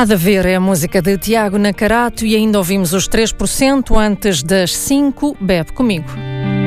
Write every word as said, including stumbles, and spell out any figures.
Há de haver é a música de Tiago Nacarato e ainda ouvimos os três por cento antes das cinco. Bebe comigo.